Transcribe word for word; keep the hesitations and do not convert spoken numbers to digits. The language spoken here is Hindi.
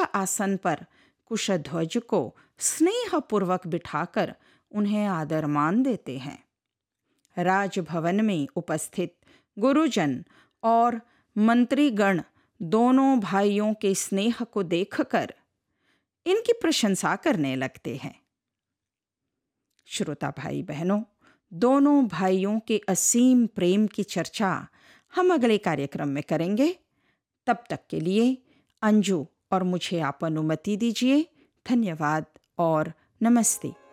आसन पर कुशध्वज को स्नेहपूर्वक बिठाकर उन्हें आदर मान देते हैं। राजभवन में उपस्थित गुरुजन और मंत्रीगण दोनों भाइयों के स्नेह को देखकर इनकी प्रशंसा करने लगते हैं। श्रोता भाई बहनों, दोनों भाइयों के असीम प्रेम की चर्चा हम अगले कार्यक्रम में करेंगे। तब तक के लिए अंजू और मुझे आप अनुमति दीजिए। धन्यवाद और नमस्ते।